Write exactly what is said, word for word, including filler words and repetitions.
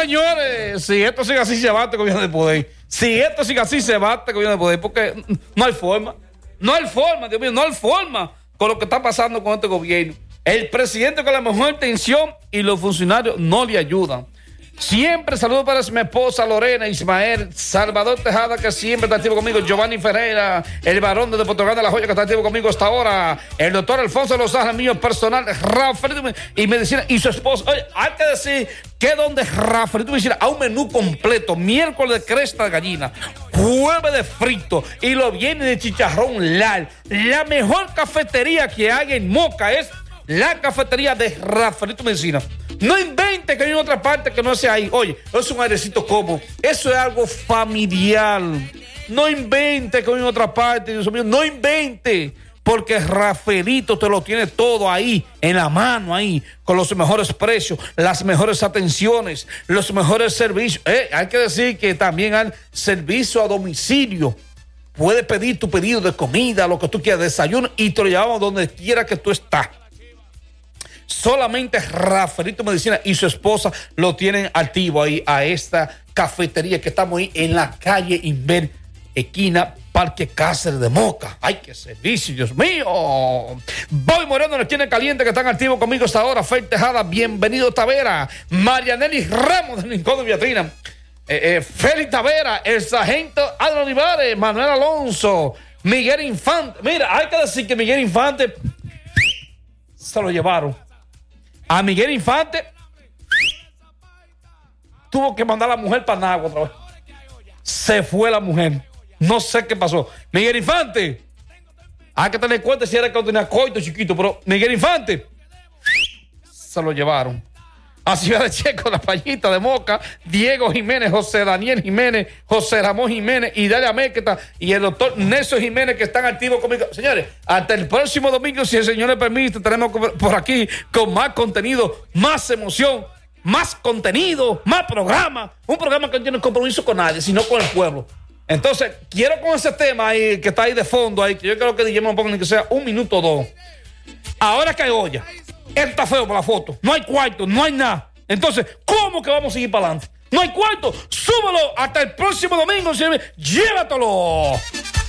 señores, si esto sigue así, se va este gobierno de poder. Si esto sigue así, se va este gobierno de poder. Porque no hay forma. No hay forma, Dios mío, no hay forma con lo que está pasando con este gobierno. El presidente con la mejor intención y los funcionarios no le ayudan. Siempre saludo para mi esposa Lorena, Ismael, Salvador Tejada, que siempre está activo conmigo, Giovanni Ferreira, el varón de Portugal de la Joya, que está activo conmigo hasta ahora, el doctor Alfonso Lozano, mío personal, Rafaelito y Medicina, y su esposa. Oye, hay que decir que donde Rafaelito Medicina a un menú completo, miércoles de cresta de gallina, jueves de frito y lo viene de chicharrón lal. La mejor cafetería que hay en Moca es la cafetería de Rafaelito Medicina. No invente que hay en otra parte que no sea ahí. Oye, eso es un airecito como. Eso es algo familiar. No invente que hay en otra parte, Dios mío. No invente. Porque Rafaelito te lo tiene todo ahí, en la mano ahí, con los mejores precios, las mejores atenciones, los mejores servicios. Eh, hay que decir que también hay servicio a domicilio. Puedes pedir tu pedido de comida, lo que tú quieras, desayuno, y te lo llevamos donde quiera que tú estás. Solamente Rafaelito Medicina y su esposa lo tienen activo ahí a esta cafetería que estamos ahí en la calle Inver, esquina Parque Cáceres de Moca. ¡Ay, qué servicio, Dios mío! Boy Moreno nos tiene caliente, que están activos conmigo hasta ahora. Fer Tejada, bienvenido Tavera. Marianelli Ramos del Rincón de Beatrina. Eh, eh, Félix Tavera, el sargento Adrián Olivares, Manuel Alonso, Miguel Infante. Mira, hay que decir que Miguel Infante se lo llevaron. A Miguel Infante tuvo que mandar a la mujer para Nagua otra vez. Se fue la mujer. No sé qué pasó. Miguel Infante. Hay que tener cuenta si era que tenía coito chiquito, pero Miguel Infante se lo llevaron. A Ciudad de Checo, La Payita de Moca, Diego Jiménez, José Daniel Jiménez, José Ramón Jiménez, Idalia Méqueta y el doctor Nelson Jiménez, que están activos conmigo. Señores, hasta el próximo domingo, si el Señor le permite, tenemos por aquí con más contenido, más emoción, más contenido, más programa. Un programa que no tiene compromiso con nadie, sino con el pueblo. Entonces, quiero con ese tema ahí, que está ahí de fondo, ahí, que yo creo que dijimos ni que sea un minuto o dos. Ahora que hay olla. Él está feo por la foto. No hay cuarto, no hay nada. Entonces, ¿cómo que vamos a seguir para adelante? No hay cuarto. Súbelo hasta el próximo domingo. Llévatelo.